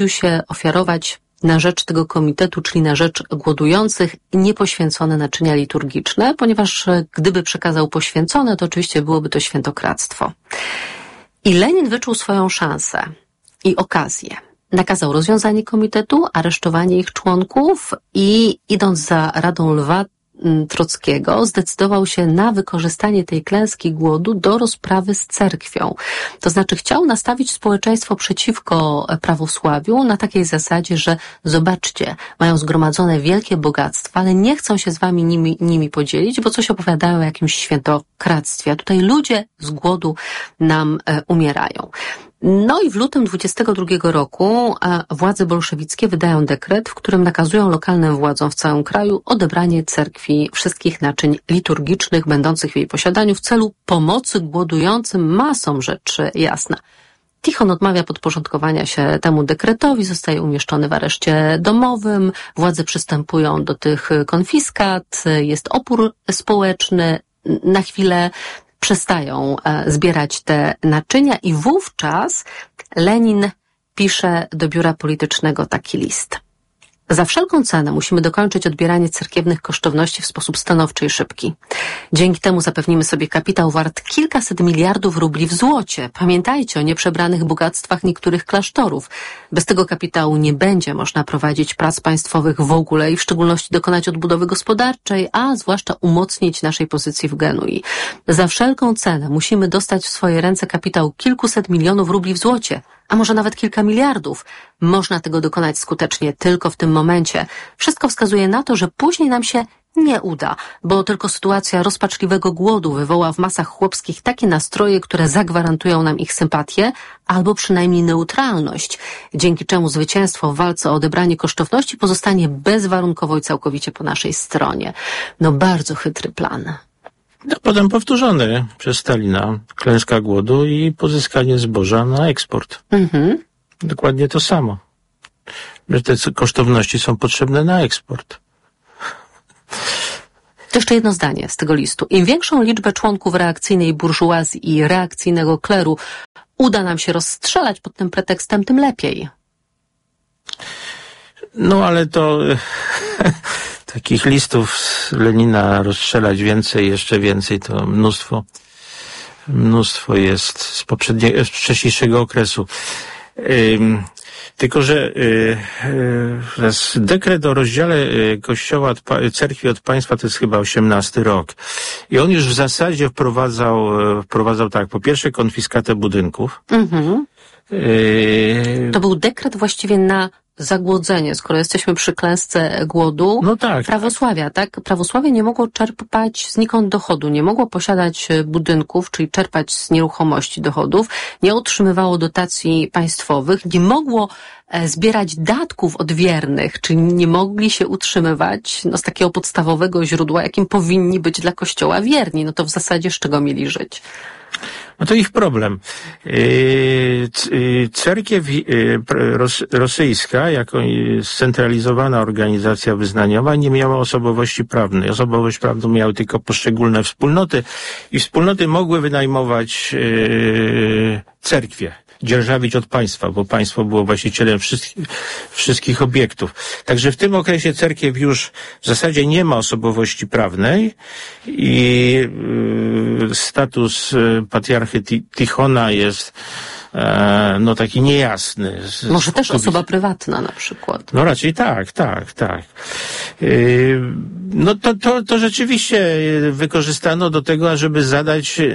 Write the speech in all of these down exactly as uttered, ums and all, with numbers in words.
się ofiarować na rzecz tego komitetu, czyli na rzecz głodujących, niepoświęcone naczynia liturgiczne, ponieważ gdyby przekazał poświęcone, to oczywiście byłoby to świętokradztwo. I Lenin wyczuł swoją szansę i okazję. Nakazał rozwiązanie komitetu, aresztowanie ich członków i idąc za radą Lwa Trockiego, zdecydował się na wykorzystanie tej klęski głodu do rozprawy z cerkwią. To znaczy chciał nastawić społeczeństwo przeciwko prawosławiu na takiej zasadzie, że zobaczcie, mają zgromadzone wielkie bogactwa, ale nie chcą się z wami nimi, nimi podzielić, bo coś opowiadają o jakimś świętokradztwie. A tutaj ludzie z głodu nam e, umierają. No i w lutym dwudziestego drugiego roku władze bolszewickie wydają dekret, w którym nakazują lokalnym władzom w całym kraju odebranie cerkwi wszystkich naczyń liturgicznych będących w jej posiadaniu w celu pomocy głodującym masom, rzecz jasna. Tichon odmawia podporządkowania się temu dekretowi, zostaje umieszczony w areszcie domowym, władze przystępują do tych konfiskat, jest opór społeczny, na chwilę przestają zbierać te naczynia i wówczas Lenin pisze do biura politycznego taki list. Za wszelką cenę musimy dokończyć odbieranie cerkiewnych kosztowności w sposób stanowczy i szybki. Dzięki temu zapewnimy sobie kapitał wart kilkaset miliardów rubli w złocie. Pamiętajcie o nieprzebranych bogactwach niektórych klasztorów. Bez tego kapitału nie będzie można prowadzić prac państwowych w ogóle i w szczególności dokonać odbudowy gospodarczej, a zwłaszcza umocnić naszej pozycji w Genui. Za wszelką cenę musimy dostać w swoje ręce kapitał kilkuset milionów rubli w złocie, a może nawet kilka miliardów. Można tego dokonać skutecznie tylko w tym momencie. Wszystko wskazuje na to, że później nam się nie uda, bo tylko sytuacja rozpaczliwego głodu wywoła w masach chłopskich takie nastroje, które zagwarantują nam ich sympatię albo przynajmniej neutralność, dzięki czemu zwycięstwo w walce o odebranie kosztowności pozostanie bezwarunkowo i całkowicie po naszej stronie. No bardzo chytry plan. No, potem powtórzony przez Stalina klęska głodu i pozyskanie zboża na eksport. Mhm. Dokładnie to samo. Że te kosztowności są potrzebne na eksport. To jeszcze jedno zdanie z tego listu. Im większą liczbę członków reakcyjnej burżuazji i reakcyjnego kleru uda nam się rozstrzelać pod tym pretekstem, tym lepiej. No ale to takich listów z Lenina rozstrzelać więcej, jeszcze więcej, to mnóstwo, mnóstwo jest z poprzedniego, z wcześniejszego okresu. Ym, tylko, że y, y, dekret o rozdziale kościoła od cerkwi od państwa to jest chyba osiemnasty rok. I on już w zasadzie wprowadzał, wprowadzał tak, po pierwsze konfiskatę budynków. Mhm. Y, to był dekret właściwie na zagłodzenie, skoro jesteśmy przy klęsce głodu, no tak, prawosławia, tak? Prawosławie nie mogło czerpać znikąd dochodu, nie mogło posiadać budynków, czyli czerpać z nieruchomości dochodów, nie otrzymywało dotacji państwowych, nie mogło zbierać datków od wiernych, czyli nie mogli się utrzymywać no, z takiego podstawowego źródła, jakim powinni być dla Kościoła wierni. No to w zasadzie z czego mieli żyć? No to ich problem. Cerkiew rosyjska, jako scentralizowana organizacja wyznaniowa, nie miała osobowości prawnej. Osobowość prawną miały tylko poszczególne wspólnoty i wspólnoty mogły wynajmować cerkwie, dzierżawić od państwa, bo państwo było właścicielem wszystkich, wszystkich obiektów. Także w tym okresie cerkiew już w zasadzie nie ma osobowości prawnej i y, status y, patriarchy Tichona jest e, no taki niejasny. Może też osoba prywatna na przykład. No raczej tak, tak, tak. Yy, no to, to, to rzeczywiście wykorzystano do tego, ażeby zadać yy,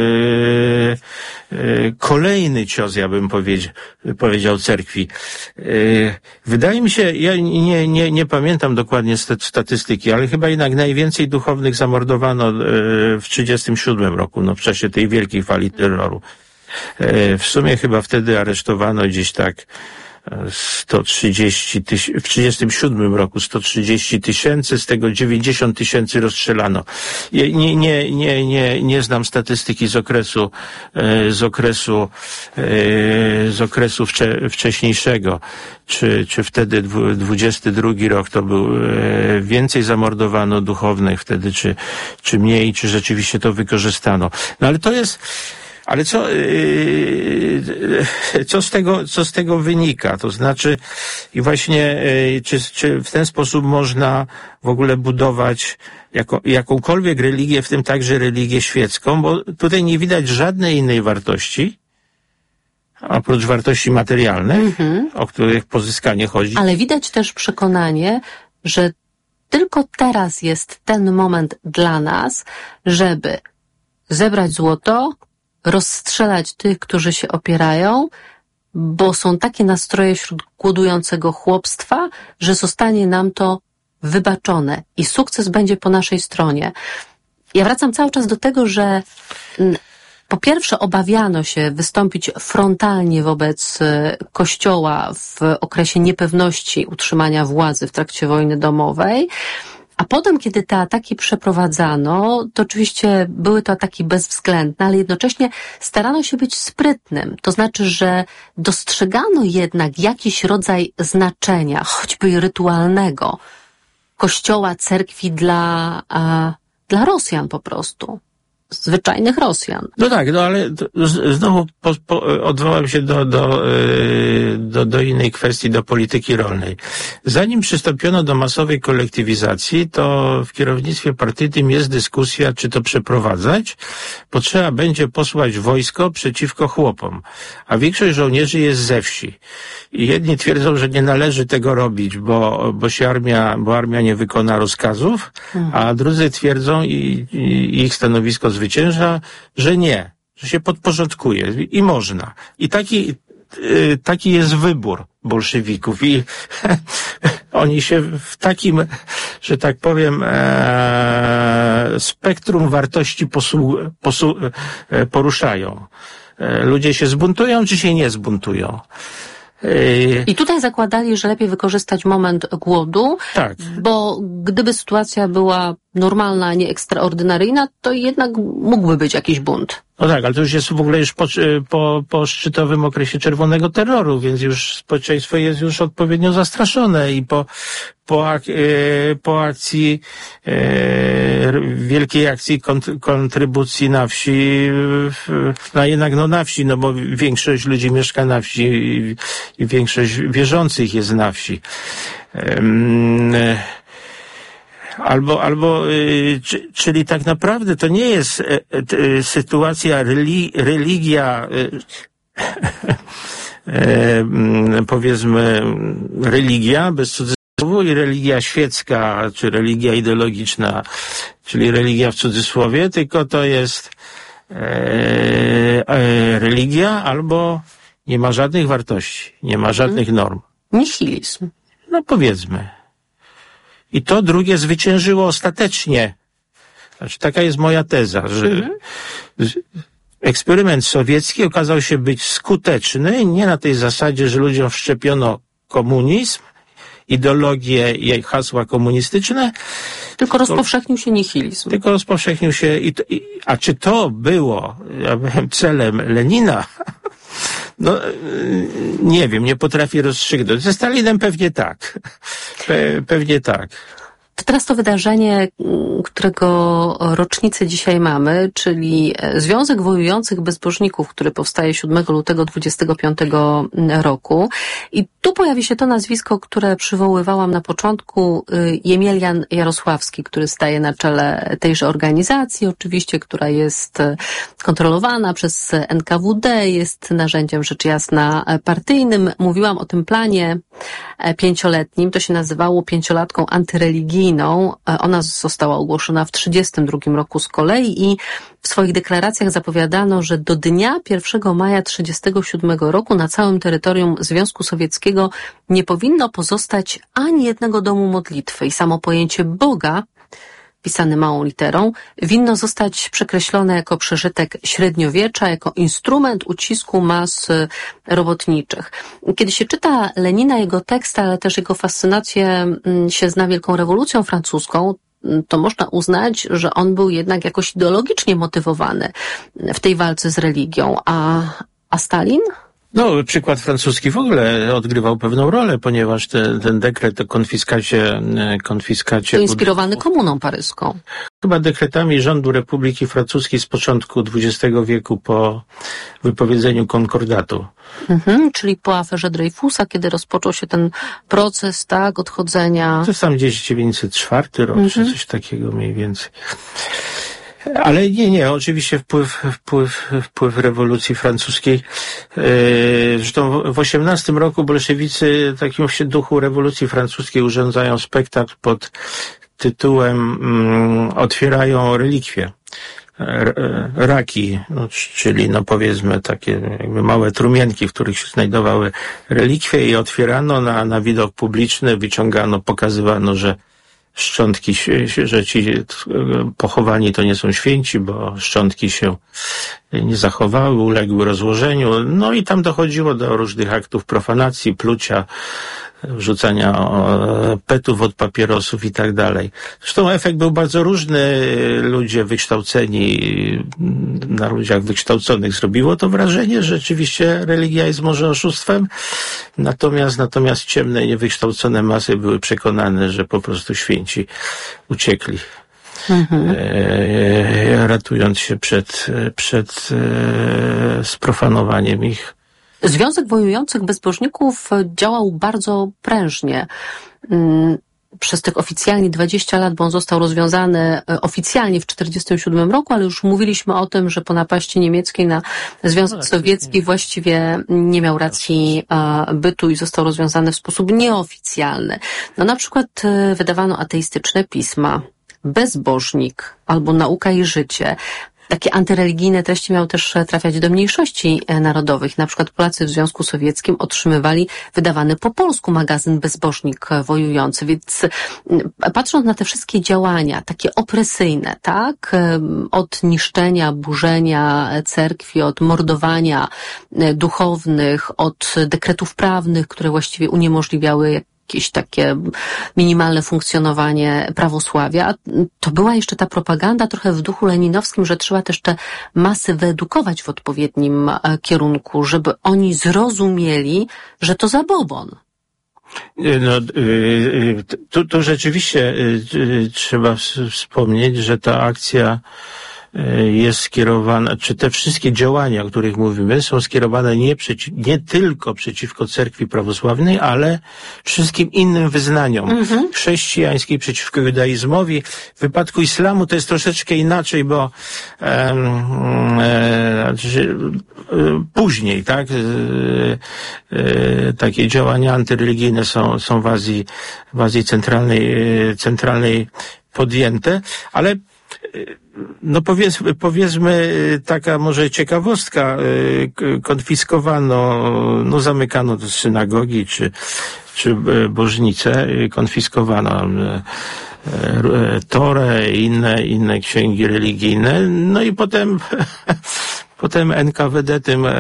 yy, kolejny cios, ja bym powiedział, powiedział cerkwi. Yy, wydaje mi się, ja nie, nie, nie pamiętam dokładnie statystyki, ale chyba jednak najwięcej duchownych zamordowano yy, w trzydziestym siódmym roku, no w czasie tej wielkiej fali terroru. W sumie chyba wtedy aresztowano gdzieś tak sto trzydzieści tysięcy, w trzydziestym siódmym roku sto trzydzieści tysięcy, z tego dziewięćdziesiąt tysięcy rozstrzelano. Nie, nie, nie, nie, nie znam statystyki z okresu, z okresu, z okresu wcze, wcześniejszego. Czy, czy wtedy dwudziesty drugi rok to był więcej zamordowano duchownych wtedy, czy, czy mniej, czy rzeczywiście to wykorzystano. No ale to jest, Ale co, co z tego, co z tego wynika? To znaczy, i właśnie, czy, czy w ten sposób można w ogóle budować jako, jakąkolwiek religię, w tym także religię świecką, bo tutaj nie widać żadnej innej wartości, oprócz wartości materialnych, mm-hmm. o których pozyskanie chodzi. Ale widać też przekonanie, że tylko teraz jest ten moment dla nas, żeby zebrać złoto, rozstrzelać tych, którzy się opierają, bo są takie nastroje wśród głodującego chłopstwa, że zostanie nam to wybaczone i sukces będzie po naszej stronie. Ja wracam cały czas do tego, że po pierwsze obawiano się wystąpić frontalnie wobec Kościoła w okresie niepewności utrzymania władzy w trakcie wojny domowej, a potem, kiedy te ataki przeprowadzano, to oczywiście były to ataki bezwzględne, ale jednocześnie starano się być sprytnym. To znaczy, że dostrzegano jednak jakiś rodzaj znaczenia, choćby rytualnego, Kościoła, cerkwi dla, a, dla Rosjan po prostu. Zwyczajnych Rosjan. No tak, no ale znowu po, po, odwołam się do, do, do, do innej kwestii, do polityki rolnej. Zanim przystąpiono do masowej kolektywizacji, to w kierownictwie partyjnym jest dyskusja, czy to przeprowadzać, bo trzeba będzie posłać wojsko przeciwko chłopom, a większość żołnierzy jest ze wsi. I jedni twierdzą, że nie należy tego robić, bo, bo się armia, bo armia nie wykona rozkazów, mhm. a drudzy twierdzą i, i ich stanowisko zwycięża, że nie, że się podporządkuje i można. I taki, taki jest wybór bolszewików i oni się w takim, że tak powiem, e, spektrum wartości posu, posu, e, poruszają. E, ludzie się zbuntują, czy się nie zbuntują? I tutaj zakładali, że lepiej wykorzystać moment głodu, tak. Bo gdyby sytuacja była normalna, a nie ekstraordynaryjna, to jednak mógłby być jakiś bunt. No tak, ale to już jest w ogóle już po, po, po szczytowym okresie czerwonego terroru, więc już społeczeństwo jest już odpowiednio zastraszone i po, po, ak, po akcji, e, wielkiej akcji kontr, kontrybucji na wsi, no jednak no na wsi, no bo większość ludzi mieszka na wsi i, i większość wierzących jest na wsi. E, Albo, albo, y, czy, czyli tak naprawdę to nie jest y, y, sytuacja religi, religia, y, y, powiedzmy, religia bez cudzysłowu i religia świecka, czy religia ideologiczna, czyli religia w cudzysłowie, tylko to jest y, y, religia albo nie ma żadnych wartości, nie ma żadnych norm. Nihilizm. No powiedzmy. I to drugie zwyciężyło ostatecznie. Znaczy, taka jest moja teza, że mhm. eksperyment sowiecki okazał się być skuteczny nie na tej zasadzie, że ludziom wszczepiono komunizm, ideologię i hasła komunistyczne. Tylko rozpowszechnił się nihilizm. Tylko rozpowszechnił się. I, i, a czy to było ja byłem celem Lenina? No, nie wiem, nie potrafię rozstrzygnąć. Ze Stalinem pewnie tak. Pe, pewnie tak. To teraz to wydarzenie, którego rocznicę dzisiaj mamy, czyli Związek Wojujących Bezbożników, który powstaje siódmego lutego dwudziestego piątego roku. I tu pojawi się to nazwisko, które przywoływałam na początku, Jemelian Jarosławski, który staje na czele tejże organizacji, oczywiście, która jest kontrolowana przez N K W D, jest narzędziem rzecz jasna partyjnym. Mówiłam o tym planie pięcioletnim, to się nazywało pięciolatką antyreligijną. Ona została ogłoszona w trzydziestym drugim roku z kolei i w swoich deklaracjach zapowiadano, że do dnia pierwszego maja trzydziestego siódmego roku na całym terytorium Związku Sowieckiego nie powinno pozostać ani jednego domu modlitwy i samo pojęcie Boga, pisane małą literą, winno zostać przekreślone jako przeżytek średniowiecza, jako instrument ucisku mas robotniczych. Kiedy się czyta Lenina, jego teksty, ale też jego fascynację się zna Wielką Rewolucją Francuską, to można uznać, że on był jednak jakoś ideologicznie motywowany w tej walce z religią. A, a Stalin? No, przykład francuski w ogóle odgrywał pewną rolę, ponieważ te, ten dekret o konfiskacie, konfiskacie... To inspirowany Komuną Paryską. Chyba dekretami rządu Republiki Francuskiej z początku dwudziestego wieku po wypowiedzeniu konkordatu. Mhm, czyli po aferze Dreyfusa, kiedy rozpoczął się ten proces, tak, odchodzenia. To sam gdzieś dziewięćset czwarty rok, mhm. czy coś takiego mniej więcej. Ale nie, nie, oczywiście wpływ, wpływ, wpływ rewolucji francuskiej. Zresztą w osiemnastym roku bolszewicy w takim się duchu rewolucji francuskiej urządzają spektakl pod tytułem um, Otwierają relikwie. Raki, no, czyli no powiedzmy takie jakby małe trumienki, w których się znajdowały relikwie i otwierano na, na widok publiczny, wyciągano, pokazywano, że szczątki, że ci pochowani to nie są święci, bo szczątki się nie zachowały, uległy rozłożeniu. No i tam dochodziło do różnych aktów profanacji, plucia, wrzucania petów od papierosów i tak dalej. Zresztą efekt był bardzo różny. Ludzie wykształceni, na ludziach wykształconych zrobiło to wrażenie, że rzeczywiście religia jest może oszustwem, natomiast, natomiast ciemne, niewykształcone masy były przekonane, że po prostu święci uciekli. Mhm. E, ratując się przed, przed e, sprofanowaniem ich. Związek Wojujących Bezbożników działał bardzo prężnie. Przez tych oficjalnie dwadzieścia lat, bo on został rozwiązany oficjalnie w czterdziestym siódmym roku, ale już mówiliśmy o tym, że po napaści niemieckiej na Związek Sowiecki właściwie nie miał racji bytu i został rozwiązany w sposób nieoficjalny. No na przykład wydawano ateistyczne pisma, Bezbożnik albo Nauka i Życie. Takie antyreligijne treści miały też trafiać do mniejszości narodowych. Na przykład Polacy w Związku Sowieckim otrzymywali wydawany po polsku magazyn Bezbożnik Wojujący. Więc patrząc na te wszystkie działania, takie opresyjne, tak, od niszczenia, burzenia cerkwi, od mordowania duchownych, od dekretów prawnych, które właściwie uniemożliwiały jakieś takie minimalne funkcjonowanie prawosławia. A to była jeszcze ta propaganda trochę w duchu leninowskim, że trzeba też te masy wyedukować w odpowiednim kierunku, żeby oni zrozumieli, że to zabobon. No, tu, tu rzeczywiście trzeba wspomnieć, że ta akcja jest skierowana, czy te wszystkie działania, o których mówimy, są skierowane nie, przeciw, nie tylko przeciwko cerkwi prawosławnej, ale wszystkim innym wyznaniom. Mhm. Chrześcijańskiej, przeciwko judaizmowi. W wypadku islamu to jest troszeczkę inaczej, bo e, e, później, tak, e, e, takie działania antyreligijne są, są w Azji, w Azji centralnej, centralnej podjęte, ale no powiedzmy, powiedzmy taka może ciekawostka, konfiskowano, no zamykano synagogi czy, czy bożnice, konfiskowano Torę i inne, inne księgi religijne, no i potem, potem N K W D tym,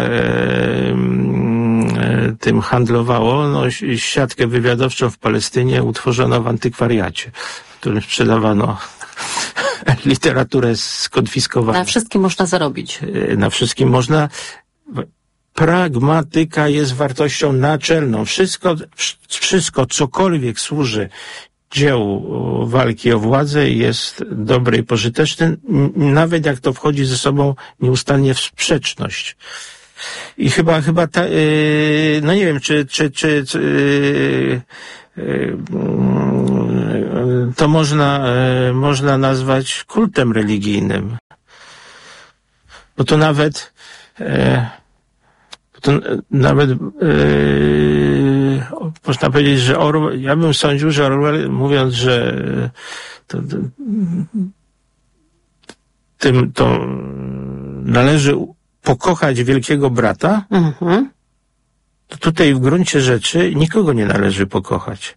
tym handlowało, no siatkę wywiadowczą w Palestynie utworzono w antykwariacie, w którym sprzedawano literaturę skonfiskowaną. Na wszystkim można zarobić. Na wszystkim można. Pragmatyka jest wartością naczelną. Wszystko, wszystko, cokolwiek służy dziełu walki o władzę jest dobre i pożyteczne, nawet jak to wchodzi ze sobą nieustannie w sprzeczność. I chyba, chyba ta, no nie wiem, czy, czy, czy, czy to można, można nazwać kultem religijnym. Bo to nawet, to nawet można powiedzieć, że Orwell, ja bym sądził, że Orwell, mówiąc, że to, to, tym to należy pokochać wielkiego brata, mhm. to tutaj w gruncie rzeczy nikogo nie należy pokochać.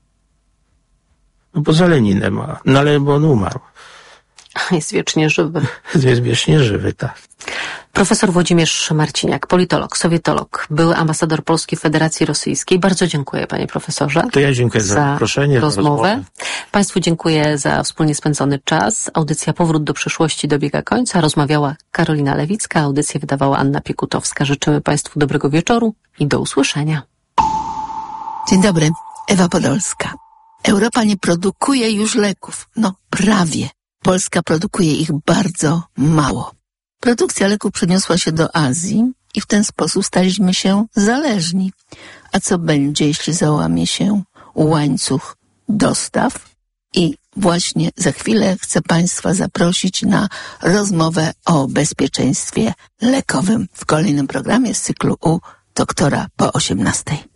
No poza Leninem, no ale bo on umarł. Jest wiecznie żywy. Jest wiecznie żywy, tak. Profesor Włodzimierz Marciniak, politolog, sowietolog, były ambasador Polski w Federacji Rosyjskiej. Bardzo dziękuję, panie profesorze. To ja dziękuję za, za zaproszenie, rozmowę. rozmowę. Państwu dziękuję za wspólnie spędzony czas. Audycja Powrót do przyszłości dobiega końca. Rozmawiała Karolina Lewicka, audycję wydawała Anna Piekutowska. Życzymy państwu dobrego wieczoru i do usłyszenia. Dzień dobry, Ewa Podolska. Europa nie produkuje już leków. No, prawie. Polska produkuje ich bardzo mało. Produkcja leków przeniosła się do Azji i w ten sposób staliśmy się zależni. A co będzie, jeśli załamie się łańcuch dostaw? I właśnie za chwilę chcę państwa zaprosić na rozmowę o bezpieczeństwie lekowym w kolejnym programie z cyklu u doktora po osiemnastej.